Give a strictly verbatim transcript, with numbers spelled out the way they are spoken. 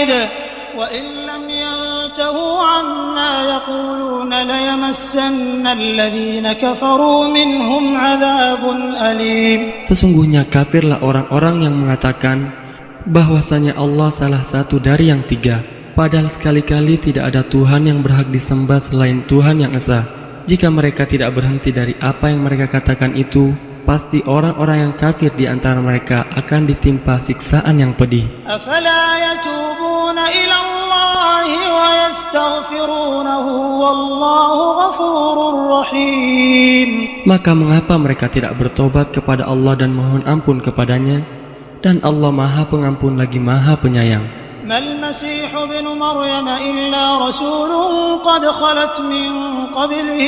شديد وإن لم ينتهوا عما يقولون ليمسن الذين كفروا منهم عذاب أليم. Sesungguhnya kafirlah orang-orang yang mengatakan bahwasanya Allah salah satu dari yang tiga, padahal sekali-kali tidak ada Tuhan yang berhak disembah selain Tuhan yang Esa. Jika mereka tidak berhenti dari apa yang mereka katakan itu, pasti orang-orang yang kafir di antara mereka akan ditimpa siksaan yang pedih. أفلا يتوبون إلى الله ويستغفرونه والله غفور رحيم. Maka mengapa mereka tidak bertobat kepada Allah dan mohon ampun kepadanya? Dan Allah Maha Pengampun lagi Maha Penyayang. ما المسيح ابن مريم إلا رسول قد خلت من قبله